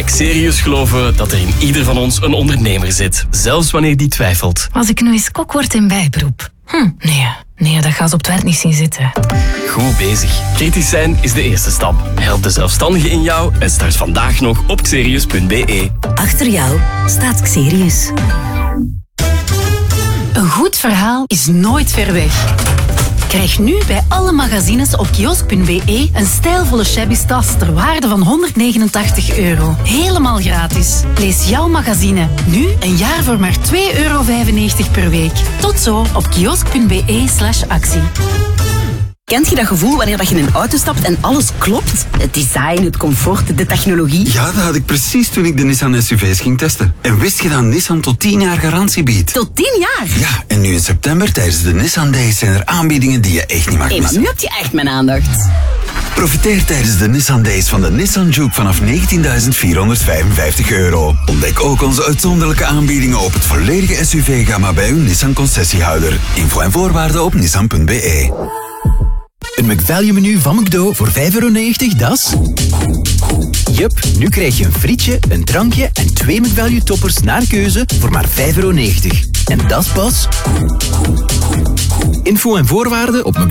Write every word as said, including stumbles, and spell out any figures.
Bij Xerius geloven we dat er in ieder van ons een ondernemer zit. Zelfs wanneer die twijfelt. Als ik nu eens kok word in bijberoep. Hm, nee, nee, dat gaat ze op het werk niet zien zitten. Goed bezig. Kritisch zijn is de eerste stap. Help de zelfstandige in jou en start vandaag nog op xerius punt be. Achter jou staat Xerius. Een goed verhaal is nooit ver weg. Krijg nu bij alle magazines op kiosk punt be een stijlvolle shabby tas ter waarde van honderdnegenentachtig euro. Helemaal gratis. Lees jouw magazine nu een jaar voor maar twee euro vijfennegentig per week. Tot zo op kiosk punt be slash actie. Kent je dat gevoel wanneer je in een auto stapt en alles klopt? Het design, het comfort, de technologie. Ja, dat had ik precies toen ik de Nissan S U V's ging testen. En wist je dat Nissan tot tien jaar garantie biedt? Tot tien jaar? Ja, en nu in september tijdens de Nissan Days zijn er aanbiedingen die je echt niet mag Hey, missen. maar nu heb je echt mijn aandacht. Profiteer tijdens de Nissan Days van de Nissan Juke vanaf negentienduizend vierhonderdvijfenvijftig euro. Ontdek ook onze uitzonderlijke aanbiedingen op het volledige S U V-gamma bij uw Nissan concessiehouder. Info en voorwaarden op nissan punt be. Een McValue-menu van McDo voor vijf euro negentig, dat is... Jup, nu krijg je een frietje, een drankje en twee McValue-toppers naar keuze voor maar vijf euro negentig. En dat is pas... Info en voorwaarden op